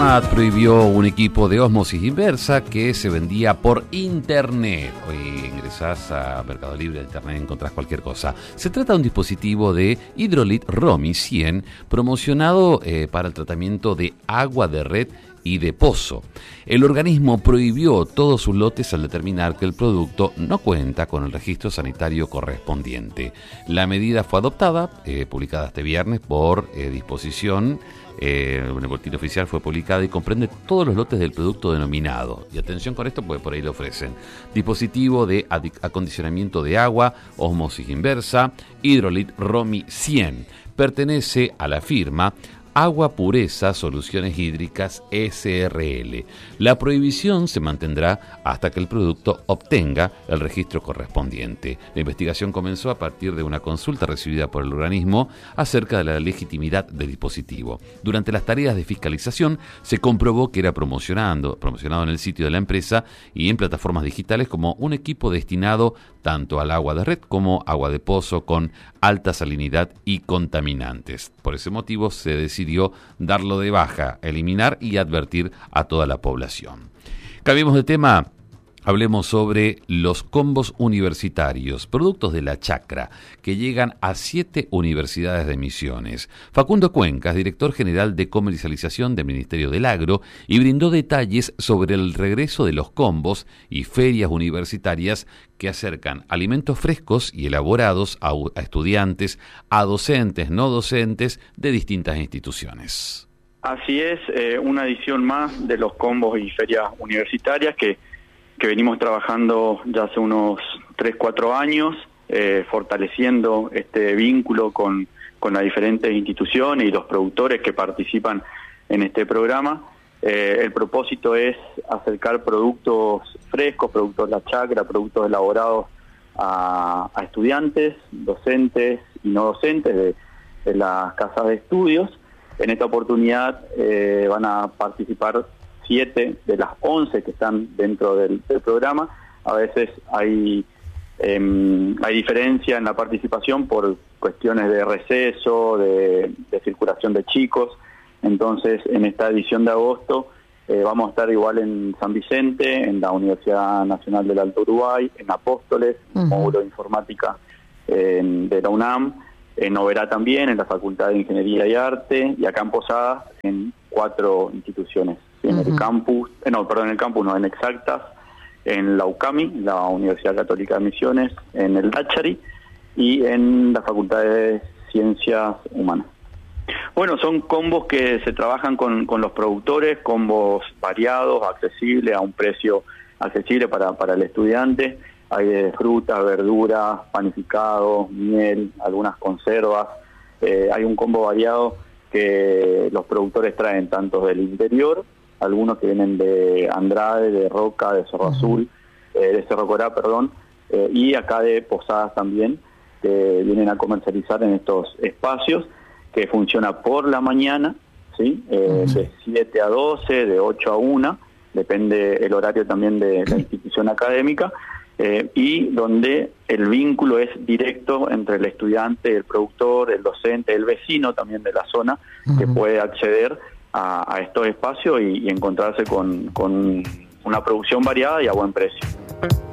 ANMAT prohibió un equipo de ósmosis inversa que se vendía por internet. Hoy ingresás a Mercado Libre, a internet, encontrás cualquier cosa. Se trata de un dispositivo de Hidrolit Romi 100 promocionado para el tratamiento de agua de red y de pozo. El organismo prohibió todos sus lotes al determinar que el producto no cuenta con el registro sanitario correspondiente. La medida fue adoptada, publicada este viernes por disposición. En el boletín oficial fue publicada y comprende todos los lotes del producto denominado. Y atención con esto, porque por ahí lo ofrecen: dispositivo de acondicionamiento de agua, ósmosis inversa, Hidrolit Romi 100. Pertenece a la firma Agua Pureza Soluciones Hídricas SRL. La prohibición se mantendrá hasta que el producto obtenga el registro correspondiente. La investigación comenzó a partir de una consulta recibida por el organismo acerca de la legitimidad del dispositivo. Durante las tareas de fiscalización se comprobó que era promocionado en el sitio de la empresa y en plataformas digitales como un equipo destinado tanto al agua de red como agua de pozo con alta salinidad y contaminantes. Por ese motivo se decidió darlo de baja, eliminar y advertir a toda la población. Cambiemos de tema. Hablemos sobre los combos universitarios, productos de la chacra, que llegan a 7 universidades de Misiones. Facundo Cuencas, director general de comercialización del Ministerio del Agro, y brindó detalles sobre el regreso de los combos y ferias universitarias que acercan alimentos frescos y elaborados a estudiantes, a docentes, no docentes de distintas instituciones. Así es, una edición más de los combos y ferias universitarias que venimos trabajando ya hace unos 3-4 años, fortaleciendo este vínculo con las diferentes instituciones y los productores que participan en este programa. El propósito es acercar productos frescos, productos de la chacra, productos elaborados a estudiantes, docentes y no docentes de las casas de estudios. En esta oportunidad van a participar 7 de las 11 que están dentro del programa. A veces hay diferencia en la participación por cuestiones de receso, de circulación de chicos. Entonces, en esta edición de agosto vamos a estar igual en San Vicente, en la Universidad Nacional del Alto Uruguay, en Apóstoles, módulo de informática de la UNAM, en Oberá también, en la Facultad de Ingeniería y Arte, y acá en Posadas, en 4 instituciones. En el campus, en Exactas, en la UCAMI, la Universidad Católica de Misiones, en el Dachari y en la Facultad de Ciencias Humanas. Bueno, son combos que se trabajan con los productores, combos variados, accesibles, a un precio accesible para el estudiante. Hay de frutas, verduras, panificados, miel, algunas conservas. Hay un combo variado que los productores traen tanto del interior, algunos que vienen de Andrade, de Roca, de Cerro Azul, de Cerro Corá, y acá de Posadas también, que vienen a comercializar en estos espacios, que funciona por la mañana, ¿sí? De 7 a 12, de 8 a 1, depende el horario también de la institución académica, y donde el vínculo es directo entre el estudiante, el productor, el docente, el vecino también de la zona, que puede acceder a estos espacios y encontrarse con una producción variada y a buen precio.